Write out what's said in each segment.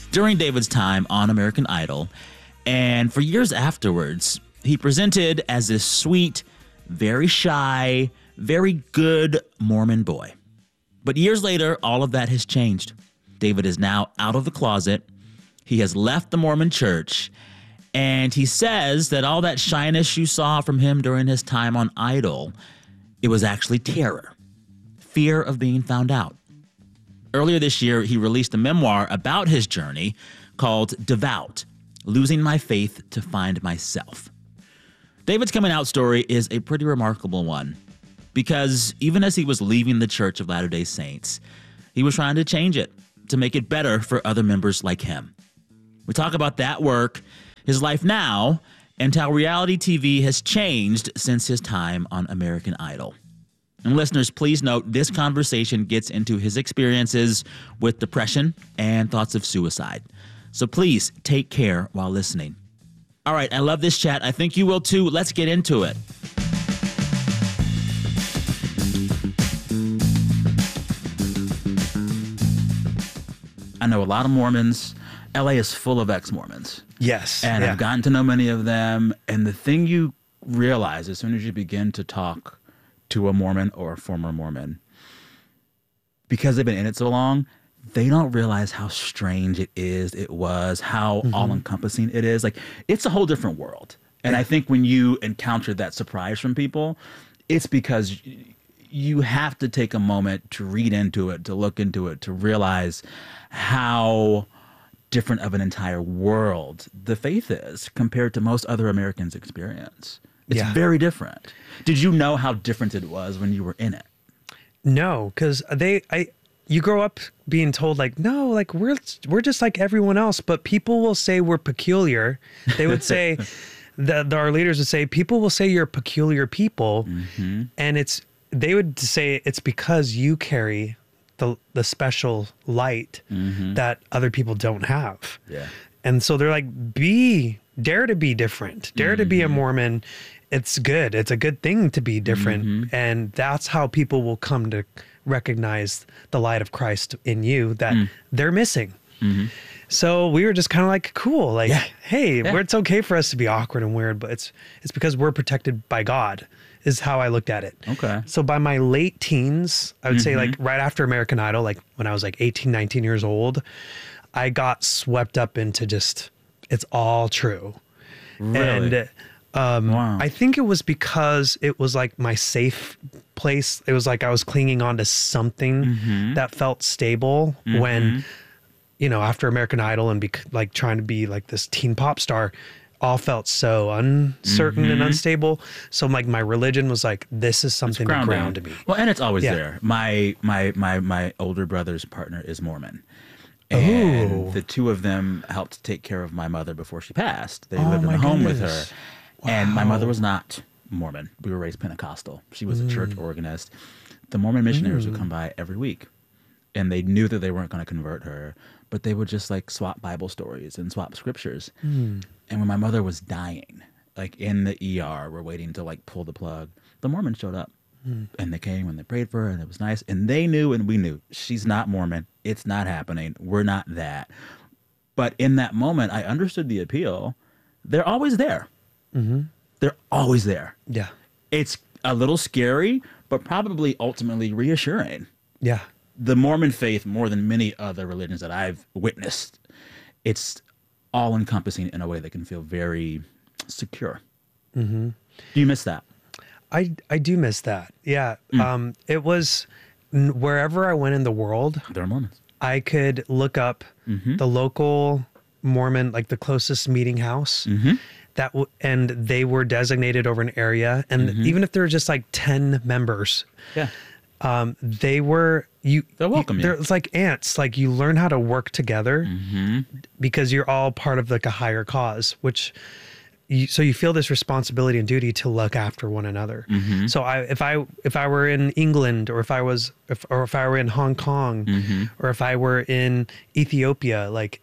during David's time on American Idol. And for years afterwards, he presented as this sweet, very shy, very good Mormon boy. But years later, all of that has changed. David is now out of the closet. He has left the Mormon church. And he says that all that shyness you saw from him during his time on Idol, it was actually terror, fear of being found out. Earlier this year, he released a memoir about his journey called Devout: Losing My Faith to Find Myself. David's coming out story is a pretty remarkable one because even as he was leaving the Church of Latter-day Saints, he was trying to change it to make it better for other members like him. We talk about that work, his life now, and how reality TV has changed since his time on American Idol. And listeners, please note this conversation gets into his experiences with depression and thoughts of suicide. So please take care while listening. All right, I love this chat. I think you will too. Let's get into it. I know a lot of Mormons. LA is full of ex-Mormons. Yes. And I've gotten to know many of them. And the thing you realize as soon as you begin to talk to a Mormon or a former Mormon, because they've been in it so long, they don't realize how strange it was, how all-encompassing it is. Like, it's a whole different world. And I think when you encounter that surprise from people, it's because you have to take a moment to read into it, to look into it, to realize how different of an entire world the faith is compared to most other Americans' experience. It's very different. Did you know how different it was when you were in it? No, because you grow up being told like, no, like we're just like everyone else, but people will say we're peculiar. They would say that our leaders would say, people will say you're peculiar people. Mm-hmm. And they would say it's because you carry the special light that other people don't have. Yeah. And so they're like, dare to be different, dare to be a Mormon. It's good. It's a good thing to be different. And that's how people will come to recognize the light of Christ in you that they're missing. So we were just kind of like, cool, like, hey, it's okay for us to be awkward and weird, but it's because we're protected by God, is how I looked at it. Okay. So by my late teens, I would say like right after American Idol, like when I was like 18, 19 years old, I got swept up into just, it's all true. Really? And wow. I think it was because it was like my safe place. It was like I was clinging on to something that felt stable when, after American Idol and like trying to be like this teen pop star, all felt so uncertain and unstable. So like my religion was like, this is something to ground me. Well, and it's always there. My older brother's partner is Mormon. And the two of them helped take care of my mother before she passed. They lived in the home with her. Wow. And my mother was not Mormon. We were raised Pentecostal. She was a church organist. The Mormon missionaries would come by every week. And they knew that they weren't going to convert her, but they would just like swap Bible stories and swap scriptures. And when my mother was dying, like in the ER, we're waiting to like pull the plug, the Mormons showed up. And they came and they prayed for her and it was nice. And they knew and we knew she's not Mormon. It's not happening. We're not that. But in that moment, I understood the appeal. They're always there. They're always there. Yeah. It's a little scary, but probably ultimately reassuring. Yeah. The Mormon faith, more than many other religions that I've witnessed, it's all-encompassing in a way that can feel very secure. Do you miss that? I do miss that. Yeah. It was wherever I went in the world, there are Mormons. I could look up the local Mormon, like the closest meeting house, and they were designated over an area. And even if there were just like 10 members, they were they're welcome. It's like ants. Like you learn how to work together because you're all part of like a higher cause, so you feel this responsibility and duty to look after one another. So if I were in England, or if I were in Hong Kong, or if I were in Ethiopia, like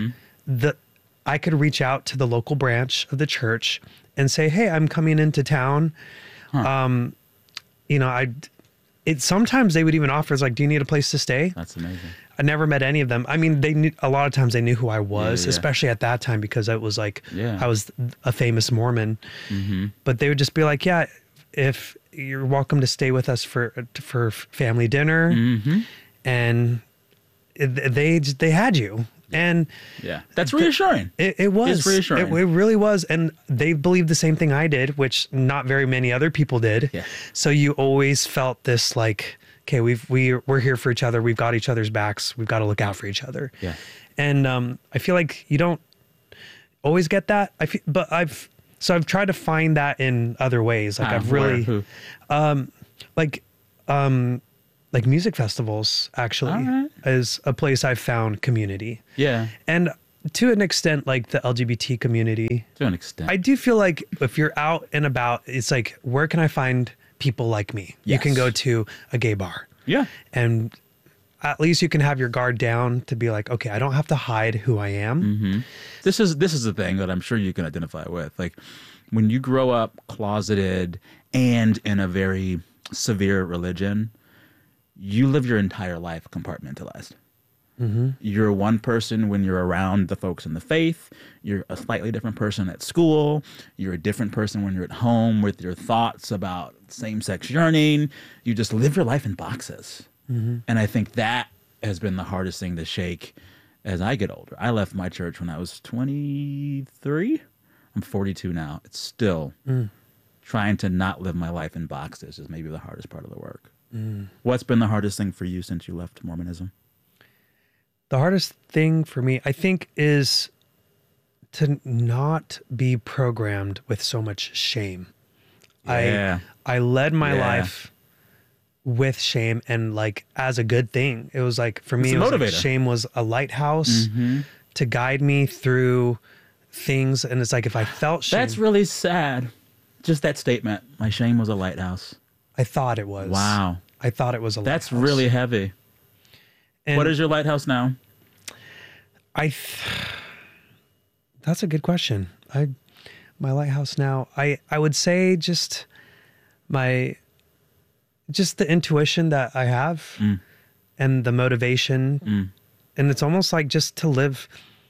I could reach out to the local branch of the church and say, hey, I'm coming into town. sometimes they would even offer, it's like, do you need a place to stay? That's amazing. I never met any of them. I mean, a lot of times they knew who I was, Yeah. especially at that time, because I was like, Yeah. I was a famous Mormon. Mm-hmm. But they would just be like, yeah, if you're welcome to stay with us for family dinner. Mm-hmm. And they had you. And Yeah. That's reassuring. it was. It's reassuring. It really was. And they believed the same thing I did, which not very many other people did. Yeah. So you always felt this like, okay, we're here for each other. We've got each other's backs. We've got to look out for each other. Yeah. And I feel like you don't always get that. But I've tried to find that in other ways. Like I've really, Who? like music festivals actually All right. is a place I've found community. Yeah. And to an extent, like the LGBT community, To an extent. I do feel like if you're out and about, it's like, where can I find people like me? You can Yes. go to a gay bar Yeah. and at least you can have your guard down to be like, okay, I don't have to hide who I am. Mm-hmm. This is the thing that I'm sure you can identify with. Like when you grow up closeted and in a very severe religion, you live your entire life compartmentalized. Mm-hmm. You're one person when you're around the folks in the faith. You're a slightly different person at school. You're a different person when you're at home with your thoughts about same-sex yearning. You just live your life in boxes. Mm-hmm. And I think that has been the hardest thing to shake as I get older. I left my church when I was 23. I'm 42 now. It's still trying to not live my life in boxes is maybe the hardest part of the work. What's been the hardest thing for you since you left Mormonism? The hardest thing for me, I think, is to not be programmed with so much shame. Yeah. I led my Yeah. life with shame and like as a good thing. It was like, for me, It's a it was like motivator. shame was a lighthouse to guide me through things. And it's like, if I felt shame, That's really sad. Just that statement. My shame was a lighthouse. I thought it was. Wow. I thought it was a That's lighthouse. really heavy. And What is your lighthouse now? That's a good question. My lighthouse now, I would say just the intuition that I have and the motivation. And it's almost like just to live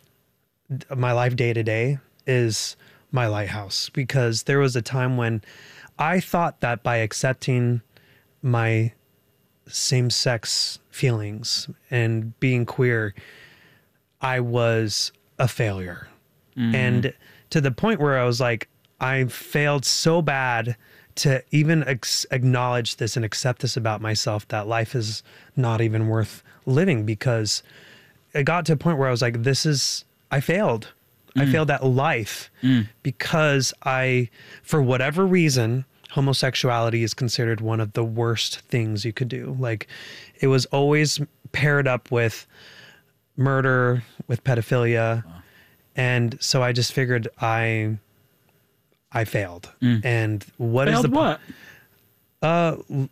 my life day to day is my lighthouse, because there was a time when I thought that by accepting my same-sex feelings and being queer, I was a failure. And to the point where I was like, I failed so bad to even acknowledge this and accept this about myself, that life is not even worth living, because it got to a point where I was like, I failed. I failed at life because for whatever reason, homosexuality is considered one of the worst things you could do. Like, it was always paired up with murder, with pedophilia. And so I just figured I failed. And what is Failed the what?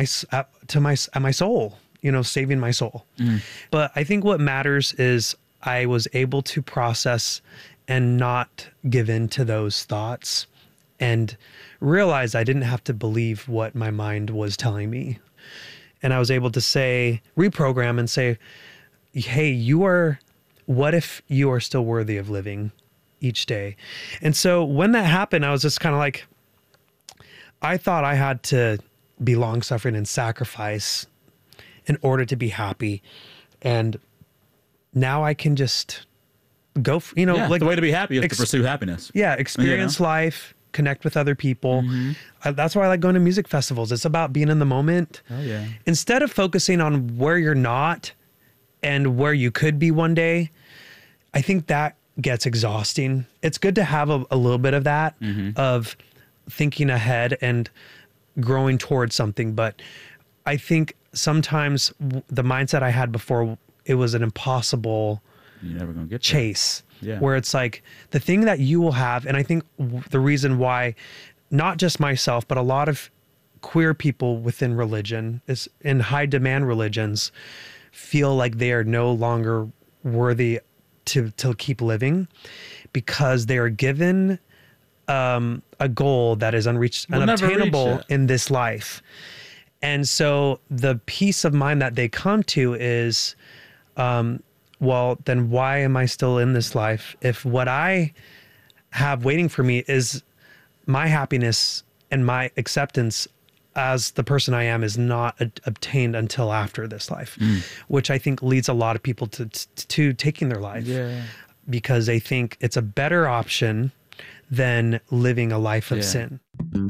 my soul, saving my soul. But I think what matters is I was able to process and not give in to those thoughts and realize I didn't have to believe what my mind was telling me. And I was able to reprogram and say, hey, what if you are still worthy of living each day? And so when that happened, I was just kind of like, I thought I had to be long-suffering and sacrifice in order to be happy. And now I can just go, The way to be happy is to pursue happiness. Yeah, experience life, connect with other people. That's why I like going to music festivals. It's about being in the moment. Oh, yeah. Instead of focusing on where you're not and where you could be one day, I think that gets exhausting. It's good to have a little bit of that, of thinking ahead and growing towards something. But I think sometimes the mindset I had before, it was an impossible You're never going to get there. chase. Yeah. Where it's like the thing that you will have, and I think the reason why not just myself, but a lot of queer people within religion, is in high demand religions, feel like they are no longer worthy to keep living, because they are given a goal that is We'll never reach unattainable it. in this life. And so the peace of mind that they come to is, well, then why am I still in this life if what I have waiting for me is my happiness and my acceptance as the person I am is not obtained until after this life, which I think leads a lot of people to taking their life because they think it's a better option than living a life of sin.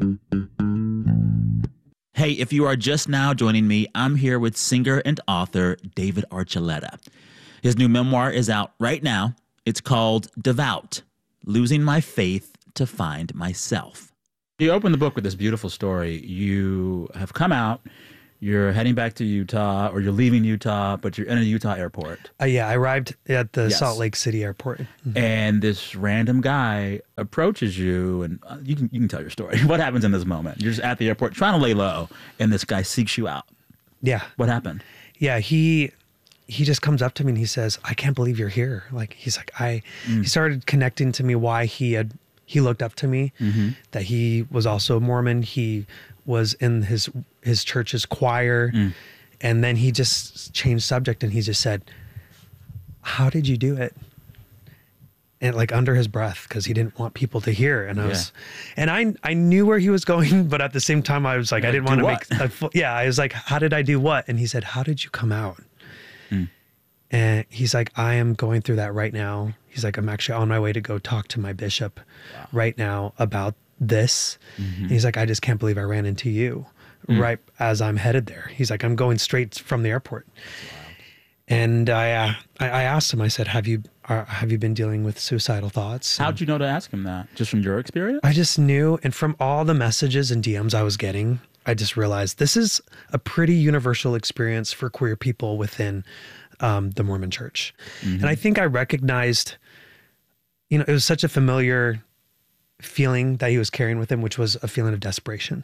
Hey, if you are just now joining me, I'm here with singer and author David Archuleta. His new memoir is out right now. It's called Devout: Losing My Faith to Find Myself. You open the book with this beautiful story. You have come out, you're heading back to Utah, or you're leaving Utah, but you're in a Utah airport. Yeah, I arrived at the Salt Lake City airport. And this random guy approaches you, and you can tell your story. What happens in this moment? You're just at the airport trying to lay low, and this guy seeks you out. Yeah. What happened? Yeah, he just comes up to me and he says, "I can't believe you're here." Like, he's like, he started connecting to me why he looked up to me, that he was also a Mormon. He was in his church's choir. And then he just changed subject and he just said, "How did you do it?" And like under his breath, because he didn't want people to hear. And I knew where he was going, but at the same time, I was like, I didn't want to make I was like, "How did I do what?" And he said, "How did you come out?" And he's like, "I am going through that right now." He's like, "I'm actually on my way to go talk to my bishop right now about this." And he's like, "I just can't believe I ran into you right as I'm headed there." He's like, "I'm going straight from the airport." And I asked him, I said, have you been dealing with suicidal thoughts? How'd you know to ask him that? Just from your experience? I just knew. And from all the messages and DMs I was getting, I just realized this is a pretty universal experience for queer people within the Mormon church. And I think I recognized, it was such a familiar feeling that he was carrying with him, which was a feeling of desperation.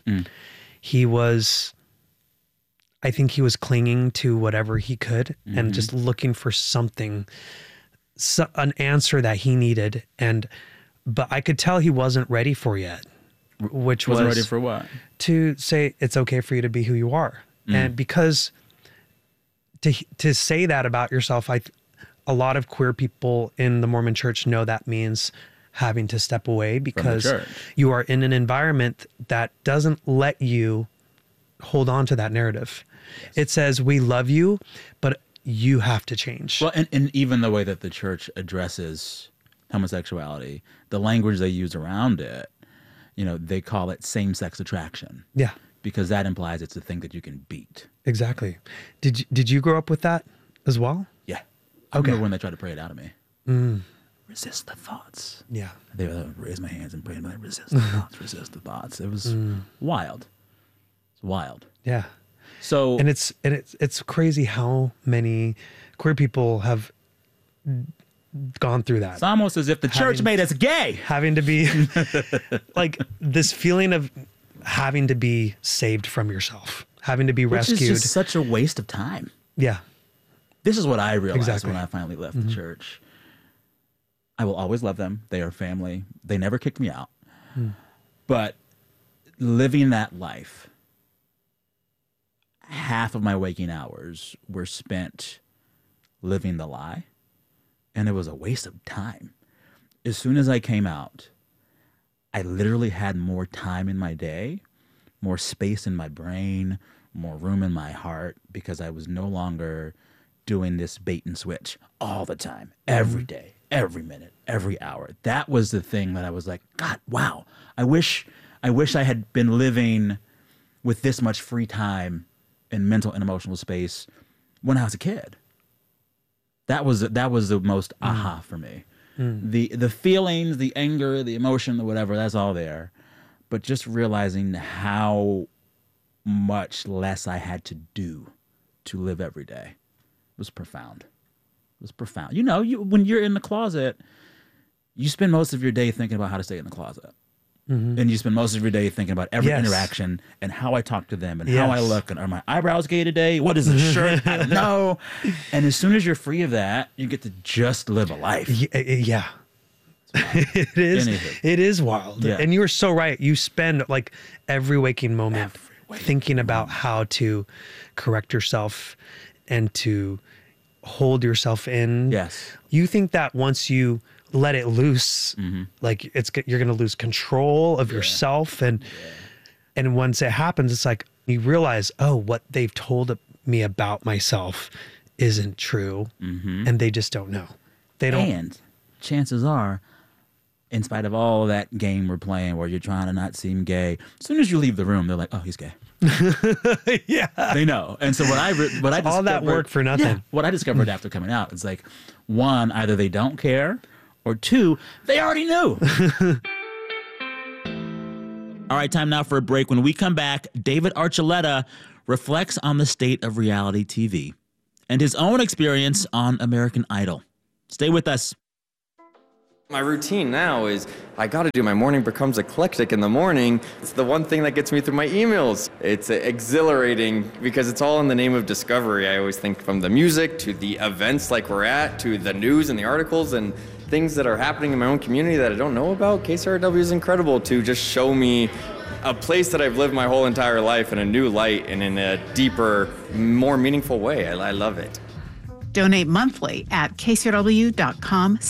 I think he was clinging to whatever he could and just looking for something, an answer that he needed. But I could tell he wasn't ready for yet, which wasn't ready for what? To say it's okay for you to be who you are. And because to say that about yourself, a lot of queer people in the Mormon church know that means having to step away because you are in an environment that doesn't let you hold on to that narrative. It says, we love you, but you have to change. Well, and even the way that the church addresses homosexuality, the language they use around it, they call it same-sex attraction. Yeah. Because that implies it's a thing that you can beat. Exactly. Did you grow up with that as well? Yeah. I remember when they tried to pray it out of me. Resist the thoughts. Yeah. They would raise my hands and pray and be like, resist the thoughts, resist the thoughts. It was wild. It's wild. Yeah. So and it's crazy how many queer people have gone through that. It's almost as if the church made us gay. Having to be like this feeling of having to be saved from yourself, having to be rescued. Which is just such a waste of time. Yeah. This is what I realized when I finally left the church. I will always love them. They are family. They never kicked me out. But living that life, half of my waking hours were spent living the lie. And it was a waste of time. As soon as I came out, I literally had more time in my day, more space in my brain, more room in my heart, because I was no longer doing this bait and switch all the time, every day, every minute, every hour. That was the thing that I was like, God, wow. I wish I had been living with this much free time and mental and emotional space when I was a kid. That was the most aha for me. The feelings, the anger, the emotion, the whatever, that's all there. But just realizing how much less I had to do to live every day was profound. It was profound. When you're in the closet, you spend most of your day thinking about how to stay in the closet. And you spend most of your day thinking about every interaction and how I talk to them and how I look and are my eyebrows gay today? What is the shirt? I don't know. And as soon as you're free of that, you get to just live a life. Yeah. It is wild. Yeah. And you were so right. You spend like every waking moment thinking about how to correct yourself and to hold yourself in. Yes. You think that once you let it loose, like you're going to lose control of yourself. And once it happens, it's like you realize, oh, what they've told me about myself isn't true. And they just don't know. They don't. And chances are, in spite of all that game we're playing where you're trying to not seem gay, as soon as you leave the room, they're like, oh, he's gay. Yeah. They know. And so what I discovered, all that work for nothing. Yeah, what I discovered after coming out is like, one, either they don't care, or two, they already knew. All right, time now for a break. When we come back, David Archuleta reflects on the state of reality TV and his own experience on American Idol. Stay with us. My routine now is I got to do my morning becomes eclectic in the morning. It's the one thing that gets me through my emails. It's exhilarating because it's all in the name of discovery. I always think from the music to the events like we're at to the news and the articles and things that are happening in my own community that I don't know about. KCRW is incredible to just show me a place that I've lived my whole entire life in a new light and in a deeper, more meaningful way. I love it. Donate monthly at kcrw.com